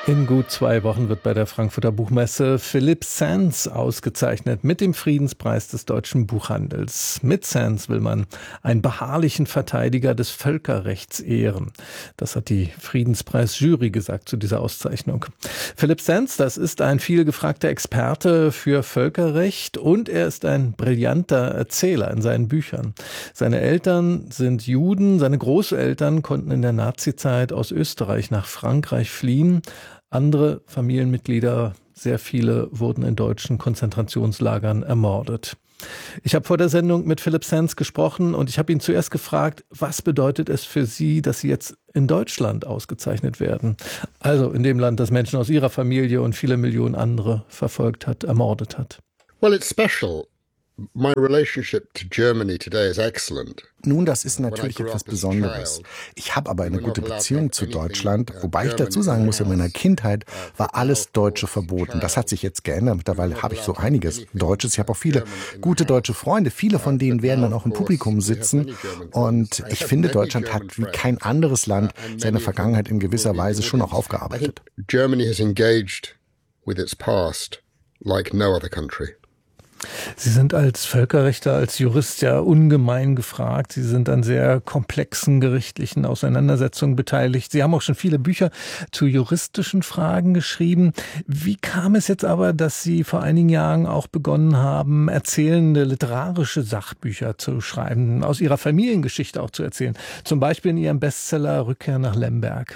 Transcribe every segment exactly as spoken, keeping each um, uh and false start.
In gut zwei Wochen wird bei der Frankfurter Buchmesse Philipp Sands ausgezeichnet mit dem Friedenspreis des deutschen Buchhandels. Mit Sands will man einen beharrlichen Verteidiger des Völkerrechts ehren. Das hat die Friedenspreis-Jury gesagt zu dieser Auszeichnung. Philipp Sands, das ist ein viel gefragter Experte für Völkerrecht und er ist ein brillanter Erzähler in seinen Büchern. Seine Eltern sind Juden, seine Großeltern konnten in der Nazizeit aus Österreich nach Frankreich fliehen. Andere Familienmitglieder, sehr viele, wurden in deutschen Konzentrationslagern ermordet. Ich habe vor der Sendung mit Philipp Sands gesprochen und ich habe ihn zuerst gefragt, was bedeutet es für Sie, dass Sie jetzt in Deutschland ausgezeichnet werden? Also in dem Land, das Menschen aus Ihrer Familie und viele Millionen andere verfolgt hat, ermordet hat. Well, it's special. My relationship to Germany today is excellent. Nun, das ist natürlich etwas Besonderes. Ich habe aber eine gute Beziehung zu Deutschland, wobei ich dazu sagen muss, in meiner Kindheit war alles Deutsche verboten. Das hat sich jetzt geändert. Mittlerweile habe ich so einiges Deutsches. Ich habe auch viele gute deutsche Freunde. Viele von denen werden dann auch im Publikum sitzen. Und ich finde, Deutschland hat wie kein anderes Land seine Vergangenheit in gewisser Weise schon auch aufgearbeitet. Germany has engaged with its past like no other country. Sie sind als Völkerrechtler, als Jurist ja ungemein gefragt. Sie sind an sehr komplexen gerichtlichen Auseinandersetzungen beteiligt. Sie haben auch schon viele Bücher zu juristischen Fragen geschrieben. Wie kam es jetzt aber, dass Sie vor einigen Jahren auch begonnen haben, erzählende literarische Sachbücher zu schreiben, aus Ihrer Familiengeschichte auch zu erzählen? Zum Beispiel in Ihrem Bestseller Rückkehr nach Lemberg.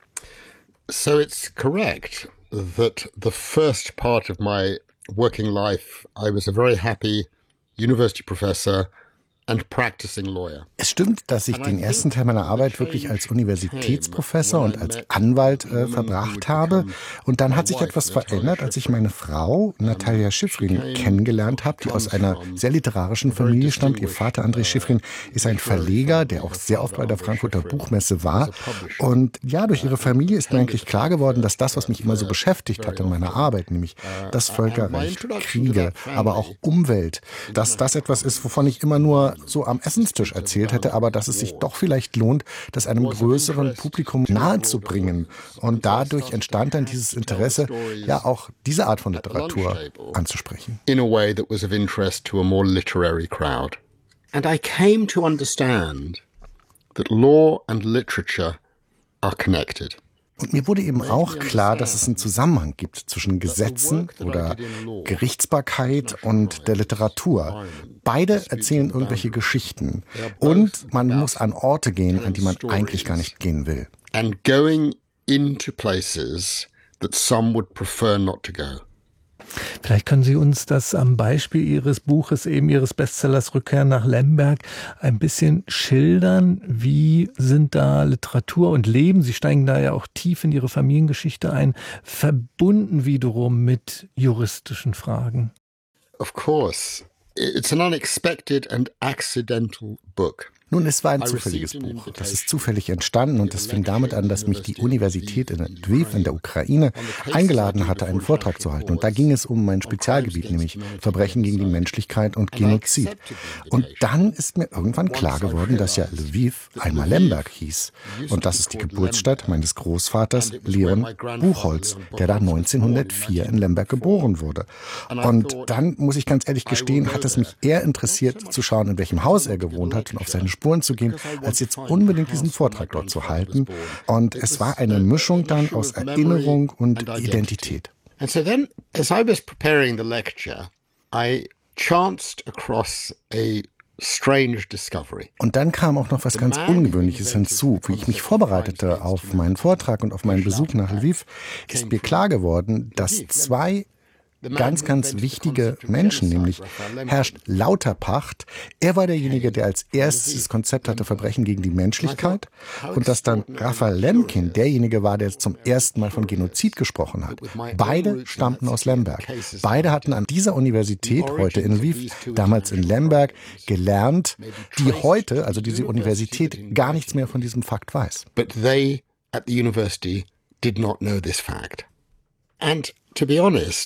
So it's correct that the first part of my working life, I was a very happy university professor and practicing lawyer. Es stimmt, dass ich den ersten Teil meiner Arbeit wirklich als Universitätsprofessor und als Anwalt äh, verbracht habe. Und dann hat sich etwas verändert, als ich meine Frau, Natalia Schifrin, kennengelernt habe, die aus einer sehr literarischen Familie stammt. Ihr Vater, André Schifrin, ist ein Verleger, der auch sehr oft bei der Frankfurter Buchmesse war. Und ja, durch ihre Familie ist mir eigentlich klar geworden, dass das, was mich immer so beschäftigt hat in meiner Arbeit, nämlich das Völkerrecht, Kriege, aber auch Umwelt, dass das etwas ist, wovon ich immer nur so am Essenstisch erzählt hätte, aber dass es sich doch vielleicht lohnt, das einem größeren Publikum nahezubringen. Und dadurch entstand dann dieses Interesse, ja auch diese Art von Literatur anzusprechen. In a way that was of interest to a more literary crowd. And I came to understand that law and literature are connected. Und mir wurde eben auch klar, dass es einen Zusammenhang gibt zwischen Gesetzen oder Gerichtsbarkeit und der Literatur. Beide erzählen irgendwelche Geschichten. Und man muss an Orte gehen, an die man eigentlich gar nicht gehen will. And going into places that some would prefer not to go. Vielleicht können Sie uns das am Beispiel Ihres Buches, eben Ihres Bestsellers Rückkehr nach Lemberg, ein bisschen schildern. Wie sind da Literatur und Leben, Sie steigen da ja auch tief in Ihre Familiengeschichte ein, verbunden wiederum mit juristischen Fragen? Of course. It's an unexpected and accidental book. Nun, es war ein zufälliges Buch. Das ist zufällig entstanden und es fing damit an, dass mich die Universität in Lviv in der Ukraine eingeladen hatte, einen Vortrag zu halten. Und da ging es um mein Spezialgebiet, nämlich Verbrechen gegen die Menschlichkeit und Genozid. Und dann ist mir irgendwann klar geworden, dass ja Lviv einmal Lemberg hieß. Und das ist die Geburtsstadt meines Großvaters Leon Buchholz, der da neunzehnhundertvier in Lemberg geboren wurde. Und dann, muss ich ganz ehrlich gestehen, hat es mich eher interessiert, zu schauen, in welchem Haus er gewohnt hat und auf seine Spuren zu gehen, als jetzt unbedingt diesen Vortrag dort zu halten. Und es war eine Mischung dann aus Erinnerung und Identität. And so then, as I was preparing the lecture, I chanced across a strange discovery. Und dann kam auch noch was ganz Ungewöhnliches hinzu. Wie ich mich vorbereitete auf meinen Vortrag und auf meinen Besuch nach Lviv, ist mir klar geworden, dass zwei ganz, ganz wichtige Menschen, nämlich herrscht Lauterpacht. Er war derjenige, der als erstes das Konzept hatte, Verbrechen gegen die Menschlichkeit. Und dass dann Raphael Lemkin derjenige war, der zum ersten Mal von Genozid gesprochen hat. Beide stammten aus Lemberg. Beide hatten an dieser Universität, heute in Lviv, damals in Lemberg, gelernt, die heute, also diese Universität, gar nichts mehr von diesem Fakt weiß. But they at the university did not know this fact. And to be honest,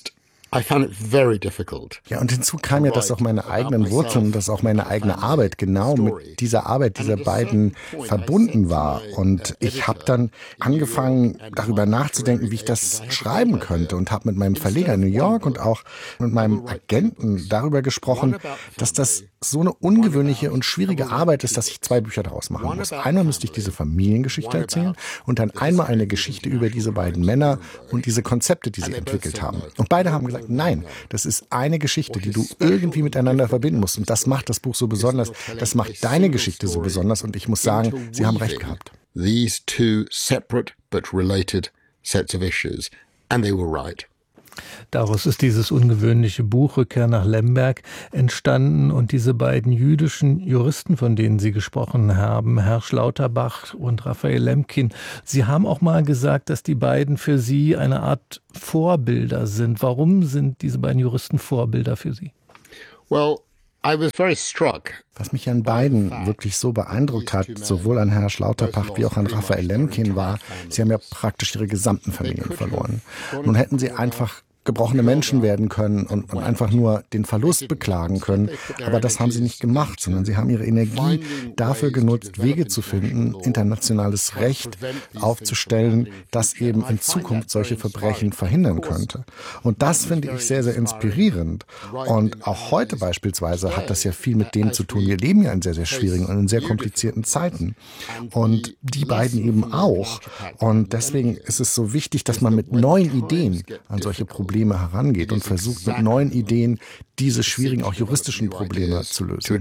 I found it very difficult. Ja, und hinzu kam ja, dass auch meine eigenen Wurzeln, dass auch meine eigene Arbeit genau mit dieser Arbeit dieser beiden verbunden war. Und ich habe dann angefangen, darüber nachzudenken, wie ich das schreiben könnte und habe mit meinem Verleger in New York und auch mit meinem Agenten darüber gesprochen, dass das so eine ungewöhnliche und schwierige Arbeit ist, dass ich zwei Bücher daraus machen muss. Einmal müsste ich diese Familiengeschichte erzählen und dann einmal eine Geschichte über diese beiden Männer und diese Konzepte, die sie entwickelt haben. Und beide haben gesagt, nein, das ist eine Geschichte, die du irgendwie miteinander verbinden musst. Und das macht das Buch so besonders. Das macht deine Geschichte so besonders. Und ich muss sagen, sie haben recht gehabt. These two separate but related sets of issues. And they were right. Daraus ist dieses ungewöhnliche Buch Rückkehr nach Lemberg entstanden und diese beiden jüdischen Juristen, von denen Sie gesprochen haben, Hersch Lauterbach und Raphael Lemkin, Sie haben auch mal gesagt, dass die beiden für Sie eine Art Vorbilder sind. Warum sind diese beiden Juristen Vorbilder für Sie? Well, I was very struck. Was mich an beiden wirklich so beeindruckt hat, sowohl an Hersch Lauterbach wie auch an Raphael Lemkin, war, sie haben ja praktisch ihre gesamten Familien verloren. Nun hätten sie einfach gebrochene Menschen werden können und, und einfach nur den Verlust beklagen können. Aber das haben sie nicht gemacht, sondern sie haben ihre Energie dafür genutzt, Wege zu finden, internationales Recht aufzustellen, das eben in Zukunft solche Verbrechen verhindern könnte. Und das finde ich sehr, sehr inspirierend. Und auch heute beispielsweise hat das ja viel mit dem zu tun. Wir leben ja in sehr, sehr schwierigen und in sehr komplizierten Zeiten. Und die beiden eben auch. Und deswegen ist es so wichtig, dass man mit neuen Ideen an solche Probleme herangeht und versucht mit neuen Ideen diese schwierigen, auch juristischen Probleme zu lösen.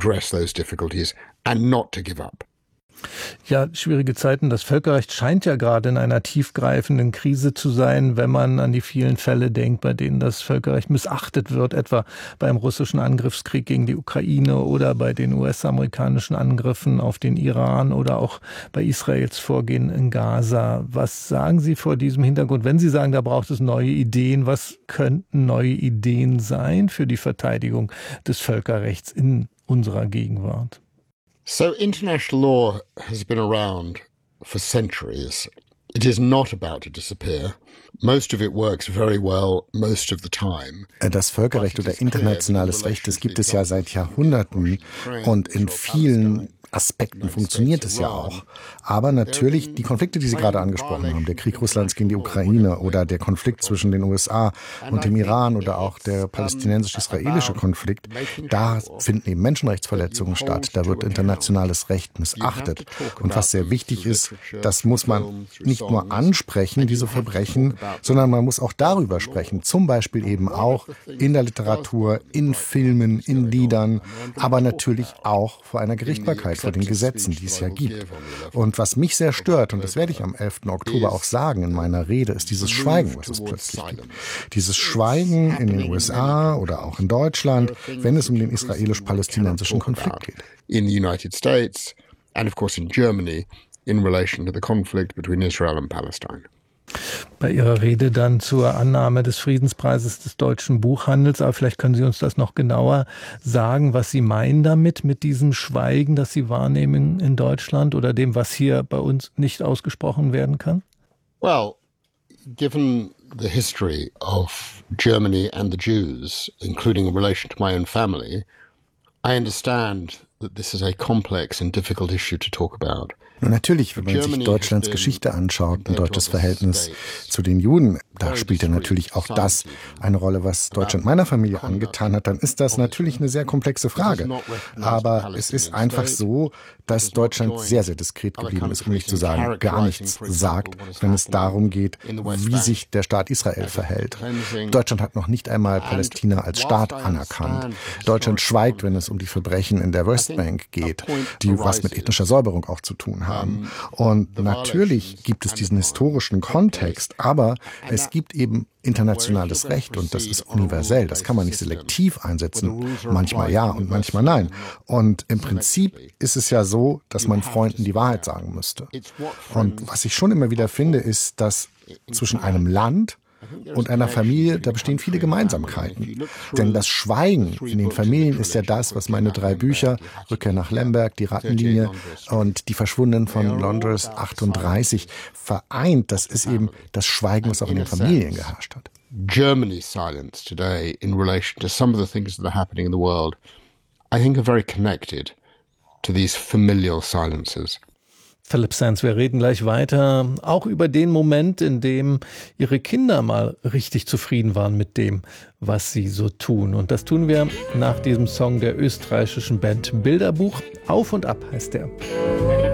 Ja, schwierige Zeiten. Das Völkerrecht scheint ja gerade in einer tiefgreifenden Krise zu sein, wenn man an die vielen Fälle denkt, bei denen das Völkerrecht missachtet wird, etwa beim russischen Angriffskrieg gegen die Ukraine oder bei den U S-amerikanischen Angriffen auf den Iran oder auch bei Israels Vorgehen in Gaza. Was sagen Sie vor diesem Hintergrund, wenn Sie sagen, da braucht es neue Ideen? Was könnten neue Ideen sein für die Verteidigung des Völkerrechts in unserer Gegenwart? So international law has been around for centuries. It is not about to disappear. Most of it works very well most of the time. Das Völkerrecht oder internationales Recht, das gibt es ja seit Jahrhunderten und in vielen Aspekten funktioniert es ja auch. Aber natürlich die Konflikte, die Sie gerade angesprochen haben, der Krieg Russlands gegen die Ukraine oder der Konflikt zwischen den U S A und dem Iran oder auch der palästinensisch-israelische Konflikt, da finden eben Menschenrechtsverletzungen statt. Da wird internationales Recht missachtet. Und was sehr wichtig ist, das muss man nicht nur ansprechen, diese Verbrechen, sondern man muss auch darüber sprechen. Zum Beispiel eben auch in der Literatur, in Filmen, in Liedern, aber natürlich auch vor einer Gerichtsbarkeit, vor den Gesetzen, die es ja gibt. Und was mich sehr stört, und das werde ich am elften Oktober auch sagen in meiner Rede, ist dieses Schweigen, was es plötzlich gibt. Dieses Schweigen in den U S A oder auch in Deutschland, wenn es um den israelisch-palästinensischen Konflikt geht. In the United States and of course in Germany in relation to the conflict between Israel and Palestine. Bei Ihrer Rede dann zur Annahme des Friedenspreises des deutschen Buchhandels, aber vielleicht können Sie uns das noch genauer sagen, was Sie meinen damit, mit diesem Schweigen, das Sie wahrnehmen in Deutschland oder dem, was hier bei uns nicht ausgesprochen werden kann? Well, given the history of Germany and the Jews, including in relation to my own family, I understand that this is a complex and difficult issue to talk about. Und natürlich, wenn man sich Deutschlands Geschichte anschaut, ein deutsches Verhältnis zu den Juden, da spielt ja natürlich auch das eine Rolle, was Deutschland meiner Familie angetan hat, dann ist das natürlich eine sehr komplexe Frage. Aber es ist einfach so, dass Deutschland sehr, sehr diskret geblieben ist, um nicht zu sagen, gar nichts sagt, wenn es darum geht, wie sich der Staat Israel verhält. Deutschland hat noch nicht einmal Palästina als Staat anerkannt. Deutschland schweigt, wenn es um die Verbrechen in der Westbank geht, die was mit ethnischer Säuberung auch zu tun haben. Und natürlich gibt es diesen historischen Kontext, aber es gibt eben internationales Recht und das ist universell. Das kann man nicht selektiv einsetzen. Manchmal ja und manchmal nein. Und im Prinzip ist es ja so, dass man Freunden die Wahrheit sagen müsste. Und was ich schon immer wieder finde, ist, dass zwischen einem Land und einer Familie, da bestehen viele Gemeinsamkeiten. Denn das Schweigen in den Familien ist ja das, was meine drei Bücher, Rückkehr nach Lemberg, die Rattenlinie und die Verschwundenen von Londres achtunddreißig vereint. Das ist eben das Schweigen, was auch in den Familien geherrscht hat. Germany's silence today in relation to some of the things that are happening in the world, I think are very connected to these familial silences. Philip Sands, wir reden gleich weiter, auch über den Moment, in dem Ihre Kinder mal richtig zufrieden waren mit dem, was sie so tun. Und das tun wir nach diesem Song der österreichischen Band Bilderbuch. Auf und ab heißt der.